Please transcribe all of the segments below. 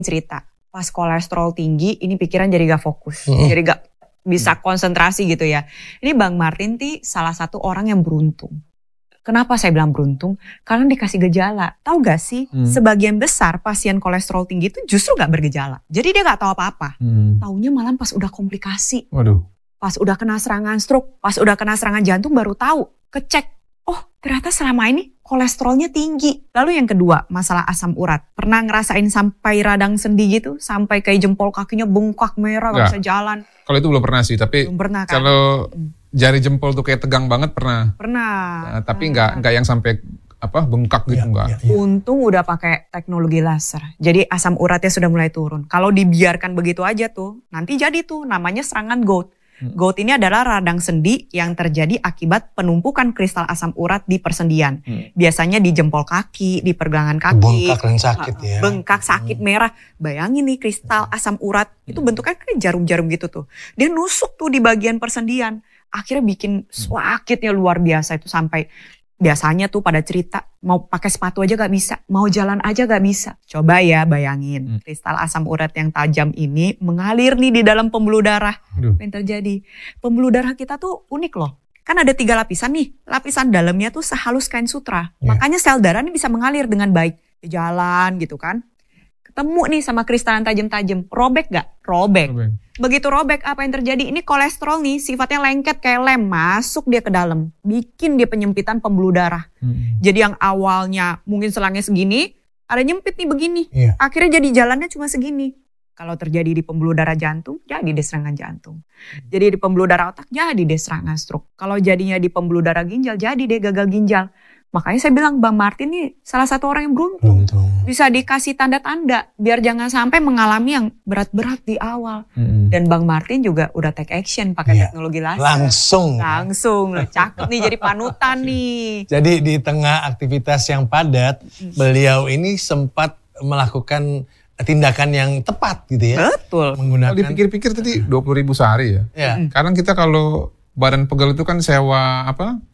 cerita. Pas kolesterol tinggi, ini pikiran jadi gak fokus. Jadi gak bisa konsentrasi gitu ya. Ini Bang Martin salah satu orang yang beruntung. Kenapa saya bilang beruntung? Karena dikasih gejala. Tahu gak sih, sebagian besar pasien kolesterol tinggi itu justru gak bergejala. Jadi dia gak tahu apa-apa. Taunya malah pas udah komplikasi. Waduh. Pas udah kena serangan stroke, pas udah kena serangan jantung baru tahu. Kecek. Oh ternyata selama ini kolesterolnya tinggi. Lalu yang kedua, masalah asam urat. Pernah ngerasain sampai radang sendi gitu? Sampai kayak jempol kakinya bengkak merah, gak bisa jalan? Kalau itu belum pernah sih, tapi belum pernah, kan? Kalau jari jempol tuh kayak tegang banget pernah. Pernah. Tapi enggak yang sampai bengkak gitu, enggak. Untung udah pakai teknologi laser. Jadi asam uratnya sudah mulai turun. Kalau dibiarkan begitu aja tuh, nanti jadi tuh namanya serangan gout. Gout ini adalah radang sendi yang terjadi akibat penumpukan kristal asam urat di persendian. Biasanya di jempol kaki, di pergelangan kaki. Bengkak dan sakit ya. Bengkak, sakit, merah. Bayangin nih kristal asam urat, itu bentuknya kayak jarum-jarum gitu tuh. Dia nusuk tuh di bagian persendian. Akhirnya bikin sakitnya luar biasa itu sampai biasanya tuh pada cerita mau pakai sepatu aja gak bisa, mau jalan aja gak bisa. Coba ya bayangin, kristal asam urat yang tajam ini mengalir nih di dalam pembuluh darah. Apa yang terjadi? Pembuluh darah kita tuh unik loh. Kan ada 3 lapisan nih, lapisan dalamnya tuh sehalus kain sutra. Makanya sel darah ini bisa mengalir dengan baik. Jalan gitu kan. Ketemu nih sama kristal yang tajam-tajam, robek gak? Robek. Begitu robek apa yang terjadi? Ini kolesterol nih sifatnya lengket kayak lem, masuk dia ke dalam. Bikin dia penyempitan pembuluh darah. Jadi yang awalnya mungkin selangnya segini, ada nyempit nih begini. Akhirnya jadi jalannya cuma segini. Kalau terjadi di pembuluh darah jantung, jadi deh serangan jantung. Jadi di pembuluh darah otak, jadi deh serangan stroke. Kalau jadinya di pembuluh darah ginjal, jadi deh gagal ginjal. Makanya saya bilang Bang Martin nih salah satu orang yang beruntung. Bisa dikasih tanda-tanda biar jangan sampai mengalami yang berat-berat di awal. Dan Bang Martin juga udah take action pakai teknologi laser. Langsung. Cakep nih jadi panutan nih. Jadi di tengah aktivitas yang padat, beliau ini sempat melakukan tindakan yang tepat gitu ya. Betul. Kalau dipikir-pikir tadi 20.000 sehari ya. Kadang kita kalau badan pegel itu kan sewa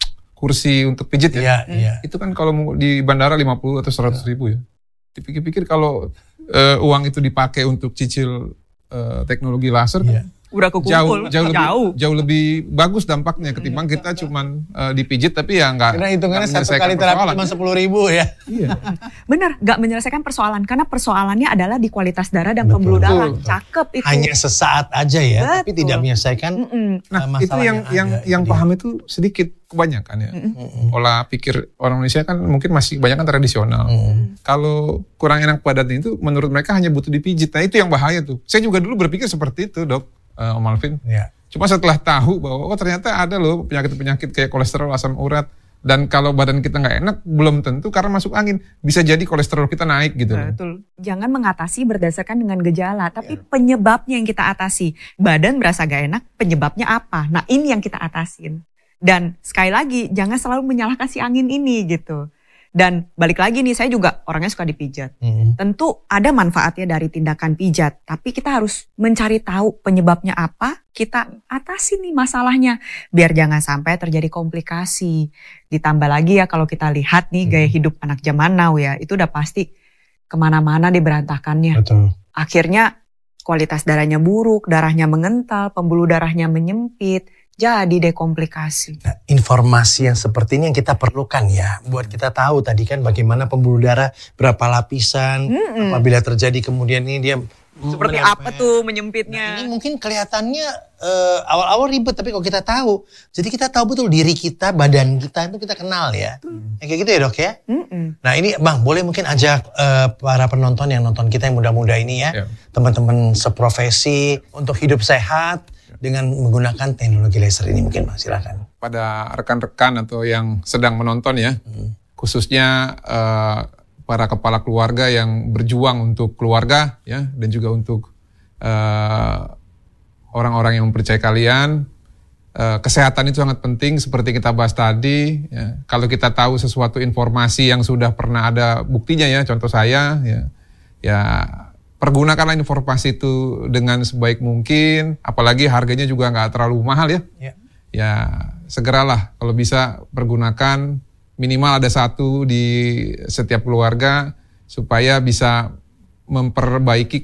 kursi untuk pijit ya. Itu kan kalau di bandara 50 atau 100 ribu ya. Dipikir-pikir kalau uang itu dipakai untuk cicil teknologi laser kan udah kekumpul jauh lebih bagus dampaknya ketimbang kita cuman dipijit tapi ya nggak. Karena hitungannya 1 kali terapi cuma 10.000 ya. Bener, nggak menyelesaikan persoalan karena persoalannya adalah di kualitas darah dan pembuluh darah. Cakep itu. Hanya sesaat aja ya, tapi tidak menyelesaikan masalah itu yang paham itu sedikit, kebanyakan ya. Pola pikir orang Indonesia kan mungkin masih kebanyakan tradisional. Kalau kurang enak badan itu menurut mereka hanya butuh dipijit. Nah itu yang bahaya tuh. Saya juga dulu berpikir seperti itu, Dok. Om Alvin. Cuma setelah tahu bahwa ternyata ada loh penyakit-penyakit kayak kolesterol, asam urat. Dan kalau badan kita nggak enak, belum tentu karena masuk angin. Bisa jadi kolesterol kita naik gitu. Betul. Jangan mengatasi berdasarkan dengan gejala, tapi penyebabnya yang kita atasi. Badan berasa gak enak, penyebabnya apa? Nah ini yang kita atasin. Dan sekali lagi, jangan selalu menyalahkan si angin ini gitu. Dan balik lagi nih, saya juga orangnya suka dipijat. Tentu ada manfaatnya dari tindakan pijat, tapi kita harus mencari tahu penyebabnya apa, kita atasi nih masalahnya. Biar jangan sampai terjadi komplikasi. Ditambah lagi ya kalau kita lihat nih gaya hidup anak zaman now ya, itu udah pasti kemana-mana deh berantakannya. Akhirnya kualitas darahnya buruk, darahnya mengental, pembuluh darahnya menyempit. Jadi deh komplikasi. Nah, informasi yang seperti ini yang kita perlukan ya. Buat kita tahu tadi kan bagaimana pembuluh darah, berapa lapisan. Apabila terjadi kemudian ini dia seperti apa tuh menyempitnya. Nah, ini mungkin kelihatannya awal-awal ribet. Tapi kalau kita tahu. Jadi kita tahu betul diri kita, badan kita itu kita kenal ya. Kayak gitu ya Dok ya. Nah ini Bang boleh mungkin ajak para penonton yang nonton kita yang muda-muda ini ya. Teman-teman seprofesi untuk hidup sehat. Dengan menggunakan teknologi laser ini mungkin Bang, silakan. Pada rekan-rekan atau yang sedang menonton ya, khususnya para kepala keluarga yang berjuang untuk keluarga ya, dan juga untuk orang-orang yang mempercayai kalian, kesehatan itu sangat penting seperti kita bahas tadi. Ya. Kalau kita tahu sesuatu informasi yang sudah pernah ada buktinya ya, contoh saya ya pergunakanlah informasi itu dengan sebaik mungkin, apalagi harganya juga nggak terlalu mahal ya. Ya segeralah kalau bisa pergunakan, minimal ada 1 di setiap keluarga supaya bisa memperbaiki